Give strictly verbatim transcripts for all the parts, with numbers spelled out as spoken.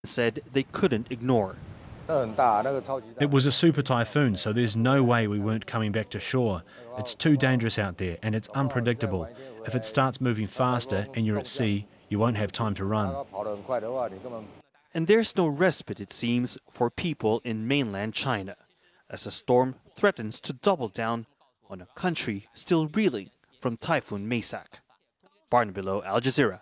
said they couldn't ignore. It was a super typhoon, so there's no way we weren't coming back to shore. It's too dangerous out there and it's unpredictable. If it starts moving faster and you're at sea, you won't have time to run. And there's no respite, it seems, for people in mainland China, as the storm threatens to double down on a country still reeling from Typhoon Maysak. Barnabelow, Al Jazeera.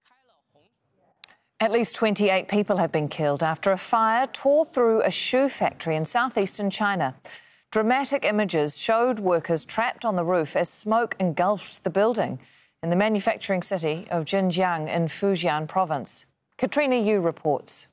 At least twenty-eight people have been killed after a fire tore through a shoe factory in southeastern China. Dramatic images showed workers trapped on the roof as smoke engulfed the building in the manufacturing city of Jinjiang in Fujian province. Katrina Yu reports.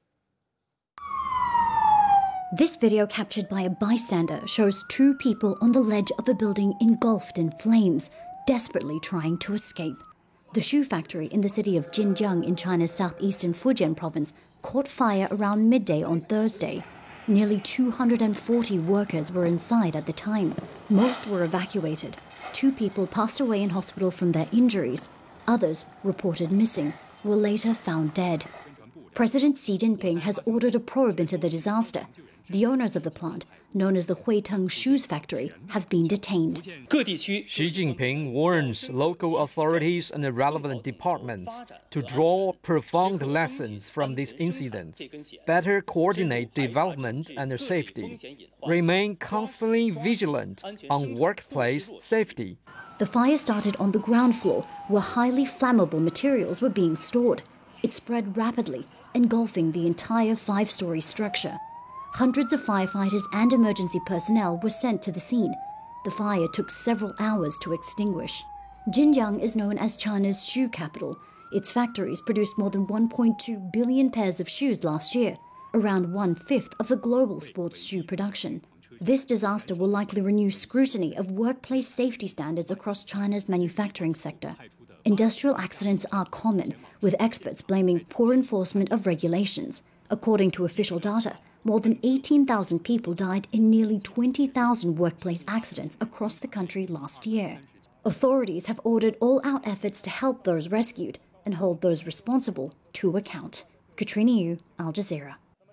This video captured by a bystander shows two people on the ledge of a building engulfed in flames, desperately trying to escape. The shoe factory in the city of Jinjiang in China's southeastern Fujian province caught fire around midday on Thursday. Nearly two hundred forty workers were inside at the time. Most were evacuated. Two people passed away in hospital from their injuries. Others, reported missing, were later found dead. President Xi Jinping has ordered a probe into the disaster. The owners of the plant, known as the Huiteng Shoes Factory, have been detained. Xi Jinping warns local authorities and the relevant departments to draw profound lessons from this incident, better coordinate development and safety, remain constantly vigilant on workplace safety. The fire started on the ground floor, where highly flammable materials were being stored. It spread rapidly, engulfing the entire five-story structure. Hundreds of firefighters and emergency personnel were sent to the scene. The fire took several hours to extinguish. Jinjiang is known as China's shoe capital. Its factories produced more than one point two billion pairs of shoes last year, around one-fifth of the global sports shoe production. This disaster will likely renew scrutiny of workplace safety standards across China's manufacturing sector. Industrial accidents are common, with experts blaming poor enforcement of regulations. According to official data, more than eighteen thousand people died in nearly twenty thousand workplace accidents across the country last year. Authorities have ordered all-out efforts to help those rescued and hold those responsible to account. Katrina Yu, Al Jazeera.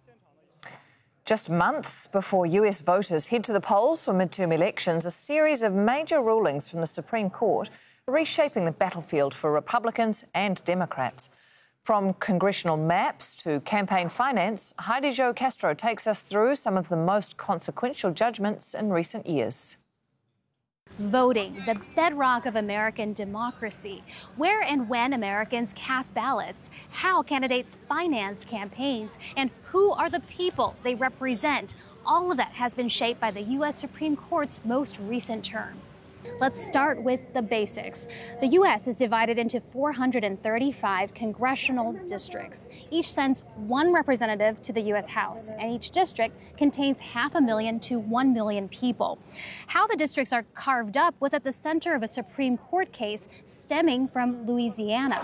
Just months before U S voters head to the polls for midterm elections, a series of major rulings from the Supreme Court are reshaping the battlefield for Republicans and Democrats. From congressional maps to campaign finance, Heidi Jo Castro takes us through some of the most consequential judgments in recent years. Voting, the bedrock of American democracy. Where and when Americans cast ballots, how candidates finance campaigns, and who are the people they represent. All of that has been shaped by the U S Supreme Court's most recent term. Let's start with the basics. The U S is divided into four hundred thirty-five congressional districts. Each sends one representative to the U S House, and each district contains half a million to one million people. How the districts are carved up was at the center of a Supreme Court case stemming from Louisiana.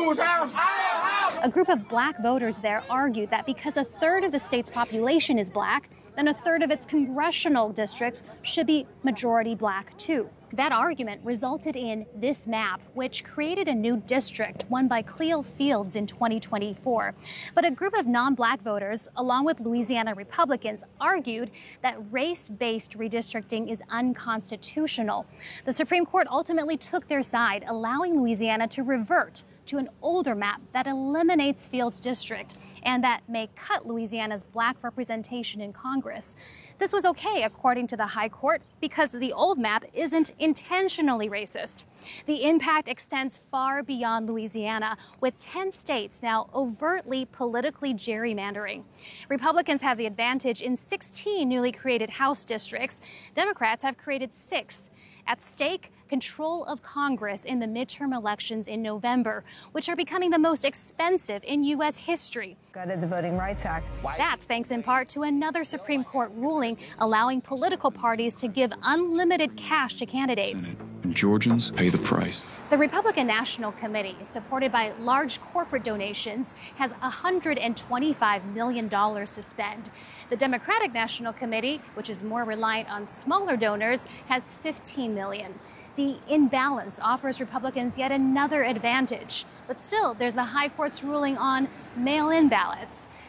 A group of black voters there argued that because a third of the state's population is black, then a third of its congressional districts should be majority black too. That argument resulted in this map, which created a new district won by Cleo Fields in twenty twenty-four. But a group of non-black voters, along with Louisiana Republicans, argued that race-based redistricting is unconstitutional. The Supreme Court ultimately took their side, allowing Louisiana to revert to an older map that eliminates Fields' district and that may cut Louisiana's black representation in Congress. This was okay, according to the High Court, because the old map isn't intentionally racist. The impact extends far beyond Louisiana, with ten states now overtly politically gerrymandering. Republicans have the advantage in sixteen newly created House districts. Democrats have created six. At stake, control of Congress in the midterm elections in November, which are becoming the most expensive in U S history. Gutted the Voting Rights Act. That's thanks in part to another Supreme Court ruling allowing political parties to give unlimited cash to candidates. And Georgians pay the price. The Republican National Committee, supported by large corporate donations, has one hundred twenty-five million dollars to spend. The Democratic National Committee, which is more reliant on smaller donors, has fifteen million dollars. The imbalance offers Republicans yet another advantage. But still, there's the High Court's ruling on mail-in ballots.